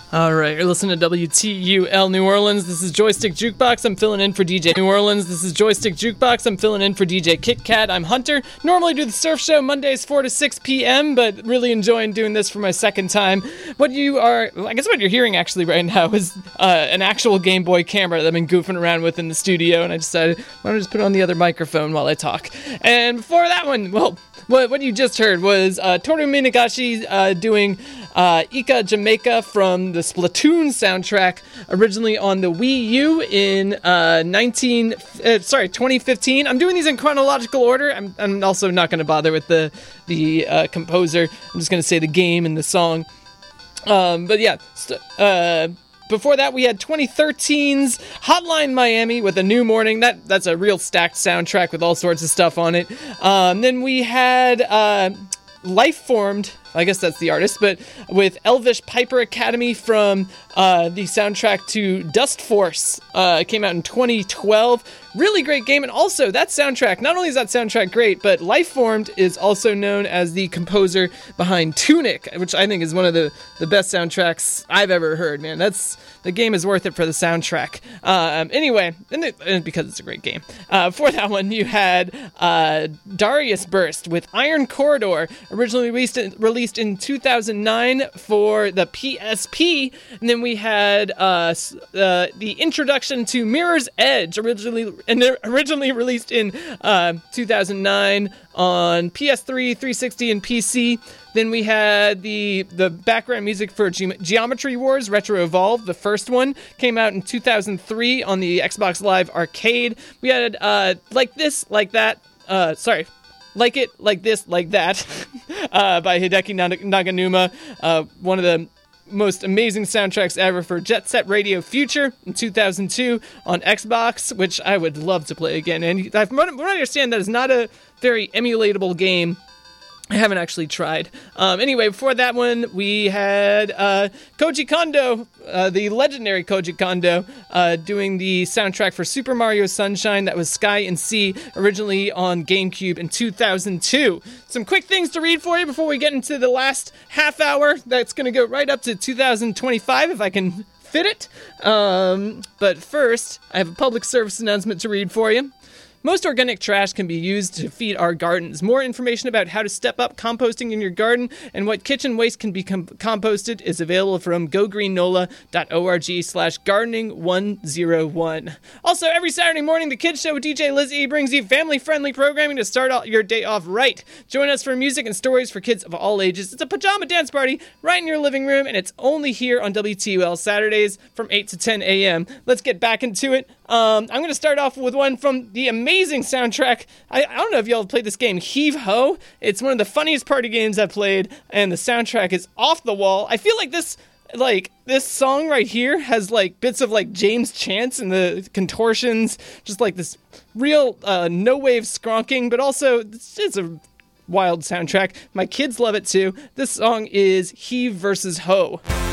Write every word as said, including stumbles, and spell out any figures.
All right, you're listening to W T U L New Orleans. This is Joystick Jukebox. I'm filling in for D J New Orleans. This is Joystick Jukebox. I'm filling in for D J Kit Kat. I'm Hunter. Normally do the surf show Mondays four to six p.m., but really enjoying doing this for my second time. What you are, I guess what you're hearing actually right now is uh, an actual Game Boy camera that I've been goofing around with in the studio, and I decided, why don't I just put it on the other microphone while I talk? And before that one, well, what, what you just heard was uh, Toru Minagashi uh, doing uh, Ika Jamaica from the Splatoon soundtrack, originally on the Wii U in uh, nineteen, uh, sorry, twenty fifteen. I'm doing these in chronological order. I'm, I'm also not going to bother with the the uh, composer. I'm just going to say the game and the song. Um, but yeah, st- uh, before that we had twenty thirteen's Hotline Miami with A New Morning. That that's a real stacked soundtrack with all sorts of stuff on it. Um, then we had uh, Lifeformed. I guess that's the artist, but with Elvish Piper Academy from uh, the soundtrack to Dust Force. Uh, it came out in twenty twelve. Really great game, and also that soundtrack, not only is that soundtrack great, but Lifeformed is also known as the composer behind Tunic, which I think is one of the, the best soundtracks I've ever heard, man. That's the game is worth it for the soundtrack. Um, anyway, and, it, and because it's a great game. Uh, for that one, you had uh, Darius Burst with Iron Corridor, originally released in, released in two thousand nine for the P S P, and then we had uh, uh, the introduction to Mirror's Edge, originally and originally released in uh, two thousand nine on P S three, three sixty, and P C. Then we had the the background music for Ge- Geometry Wars Retro Evolved. The first one came out in two thousand three on the Xbox Live Arcade. We had uh, Like This, Like That, uh, sorry, Like It, Like This, Like That uh, by Hideki Naganuma, uh, one of the most amazing soundtracks ever for Jet Set Radio Future in two thousand two on Xbox, which I would love to play again. And I understand that is not a very emulatable game. I haven't actually tried. Um, anyway, before that one, we had uh, Koji Kondo, uh, the legendary Koji Kondo, uh, doing the soundtrack for Super Mario Sunshine. That was Sky and Sea, originally on GameCube in two thousand two. Some quick things to read for you before we get into the last half hour. That's going to go right up to two thousand twenty-five, if I can fit it. Um, but first, I have a public service announcement to read for you. Most organic trash can be used to feed our gardens. More information about how to step up composting in your garden and what kitchen waste can be com- composted is available from gogreennola.org slash gardening one oh one. Also, every Saturday morning, the Kids Show with D J Liz E brings you family-friendly programming to start out your day off right. Join us for music and stories for kids of all ages. It's a pajama dance party right in your living room, and it's only here on W T U L Saturdays from eight to ten a.m. Let's get back into it. Um, I'm going to start off with one from the amazing soundtrack. I, I don't know if y'all have played this game, Heave Ho. It's one of the funniest party games I've played, and the soundtrack is off the wall. I feel like this, like, this song right here has, like, bits of, like, James Chance and the contortions, just, like, this real uh, no-wave skronking, but also, it's, it's a wild soundtrack. My kids love it, too. This song is Heave versus Ho.